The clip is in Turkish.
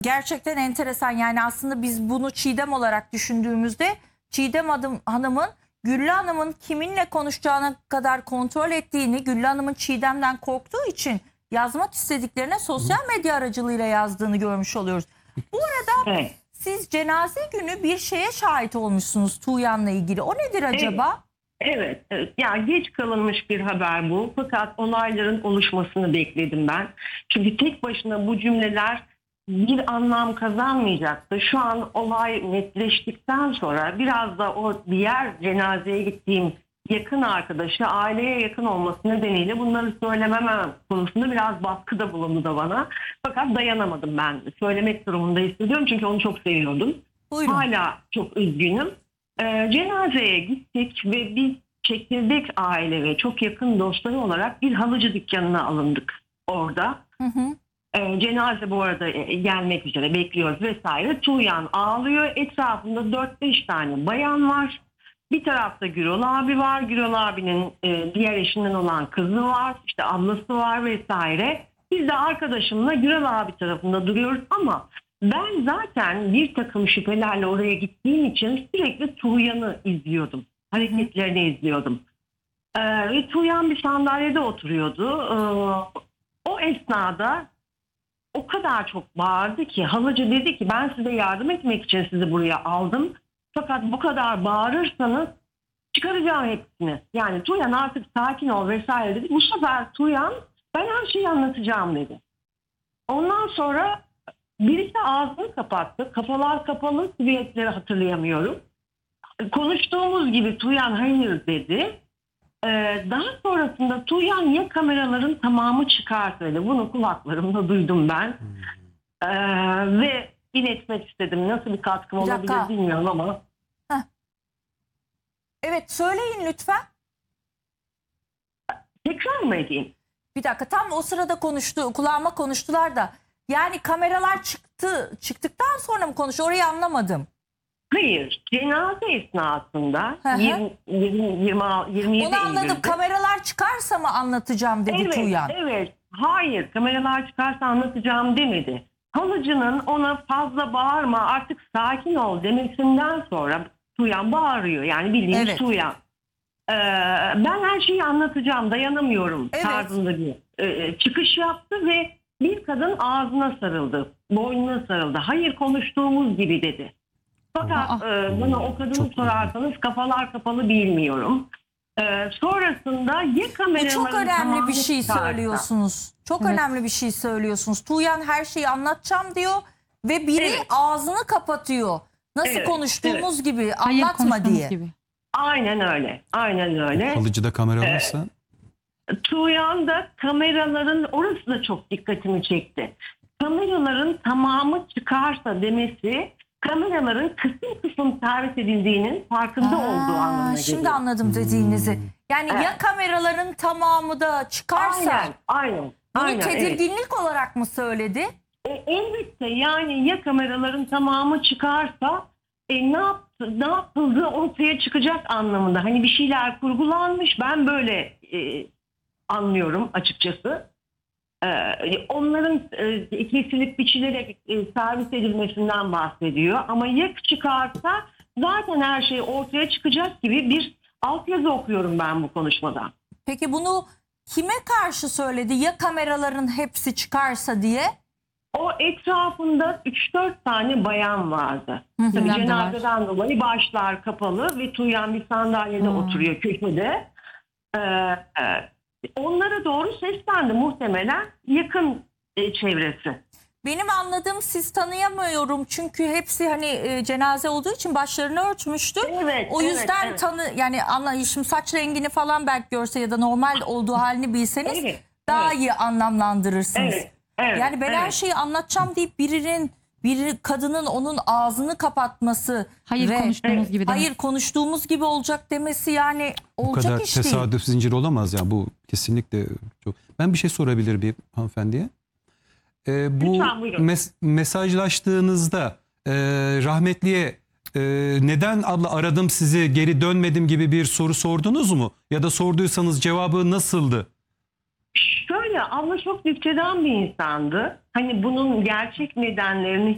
Gerçekten enteresan. Yani aslında biz bunu Çiğdem olarak düşündüğümüzde Çiğdem Hanım'ın Güllü Hanım'ın kiminle konuşacağına kadar kontrol ettiğini, Güllü Hanım'ın Çiğdem'den korktuğu için yazmak istediklerine sosyal medya aracılığıyla yazdığını görmüş oluyoruz. Bu arada Evet. siz cenaze günü bir şeye şahit olmuşsunuz Tuğyan'la ilgili. O nedir acaba? Evet, evet. Ya geç kalınmış bir haber bu. Fakat olayların oluşmasını bekledim ben. Çünkü tek başına bu cümleler bir anlam kazanmayacaktı. Şu an olay netleştikten sonra biraz da o diğer cenazeye gittiğim yakın arkadaşı aileye yakın olması nedeniyle bunları söylememem konusunda biraz baskıda bulundu da bana. Fakat dayanamadım ben. Söylemek durumunda hissediyorum çünkü onu çok seviyordum. Buyurun. Hala çok üzgünüm. Cenazeye gittik ve biz çekirdek aile ve çok yakın dostları olarak bir halıcı dükkanına alındık orada. Hı hı. Cenaze bu arada gelmek üzere bekliyoruz vesaire. Tuğyan ağlıyor. Etrafında 4-5 tane bayan var. Bir tarafta Gürol abi var. Gürol abinin diğer eşinden olan kızı var. İşte ablası var vesaire. Biz de arkadaşımla Gürol abi tarafında duruyoruz ama ben zaten bir takım şüphelerle oraya gittiğim için sürekli Tuğyan'ı izliyordum. Hareketlerini izliyordum. Ve Tuğyan bir sandalyede oturuyordu. O esnada o kadar çok bağırdı ki halıcı dedi ki ben size yardım etmek için sizi buraya aldım. Fakat bu kadar bağırırsanız çıkaracağım hepsini. Yani Tuğyan artık sakin ol vesaire dedi. Bu sefer Tuğyan ben her şeyi anlatacağım dedi. Ondan sonra birisi ağzını kapattı. Kafalar kapalı, siviyetleri hatırlayamıyorum. Konuştuğumuz gibi Tuğyan hayır dedi. Daha sonrasında Tuğyan ya kameraların tamamı çıkar dedi. Bunu kulaklarımda duydum ben. Ve iletmek istedim. Nasıl bir katkım Bir olabilir dakika. bilmiyorum ama. Evet, söyleyin lütfen. Tekrar mı edeyim? Bir dakika, tam o sırada kulağıma konuştular da. Yani kameralar çıktıktan sonra mı konuşuyor? Orayı anlamadım. Hayır. Cenaze esnasında Hı hı. 27 Onu anladım. Eylül'de. Kameralar çıkarsa mı anlatacağım dedi Evet, Tuğyan. evet. Hayır, kameralar çıkarsa anlatacağım demedi. Halıcının ona fazla bağırma artık sakin ol demesinden sonra Tuğyan bağırıyor. Yani bildiğiniz Evet. Tuğyan. Ben her şeyi anlatacağım, dayanamıyorum Evet. tarzında bir çıkış yaptı ve bir kadın ağzına sarıldı, boynuna sarıldı. Hayır konuştuğumuz gibi dedi. Fakat bana o kadını Çok sorarsanız kafalar kapalı bilmiyorum. Sonrasında ya Bu kameraların çok önemli tamamı bir şey çıkarsa- söylüyorsunuz. Çok Evet. önemli bir şey söylüyorsunuz. Tuğyan her şeyi anlatacağım diyor ve biri Evet. ağzını kapatıyor. Nasıl Evet, konuştuğumuz gibi Hayır, anlatma konuştuğumuz diye. gibi. Aynen öyle. Aynen öyle. Halıcıda kamera varsa Tuğyan'da kameraların orası da çok dikkatimi çekti. Kameraların tamamı çıkarsa demesi kameraların kısım kısım servis edildiğinin farkında olduğu anlamına Şimdi geliyor. anladım dediğinizi. Yani ya Evet. kameraların tamamı da çıkarsa Aynen. bunu Aynen, evet. tedirginlik olarak mı söyledi? Elbette yani ya kameraların tamamı çıkarsa ne yapıldığı ortaya çıkacak anlamında. Hani bir şeyler kurgulanmış ben böyle anlıyorum açıkçası. Onların kesilip biçilerek servis edilmesinden bahsediyor. Ama ya çıkarsa zaten her şey ortaya çıkacak gibi bir altyazı okuyorum ben bu konuşmada. Peki bunu kime karşı söyledi? Ya kameraların hepsi çıkarsa diye? O etrafında 3-4 tane bayan vardı. Tabii Ben de var. cenazeden dolayı başlar kapalı ve Tuğyan bir sandalyede oturuyor köşede. Onlara doğru seslendi muhtemelen yakın çevresi. Benim anladığım siz tanıyamıyorum çünkü hepsi hani cenaze olduğu için başlarını örtmüştü. Evet, O evet, yüzden evet. yani şimdi saç rengini falan belki görse ya da normal olduğu halini bilseniz Evet, daha evet. iyi anlamlandırırsınız. Evet, Yani ben her evet. şeyi anlatacağım deyip kadının onun ağzını kapatması Hayır, ve konuştuğumuz gibi demek. hayır konuştuğumuz gibi olacak demesi yani bu olacak kadar iş değil. tesadüf zinciri olamaz ya, bu kesinlikle çok. Ben bir şey sorabilir bir hanımefendiye. Bu Lütfen, buyurun. mesajlaştığınızda rahmetliye neden abla aradım sizi geri dönmedim gibi bir soru sordunuz mu? Ya da sorduysanız cevabı nasıldı? Şöyle abla çok nüktedan bir insandı. Hani bunun gerçek nedenlerini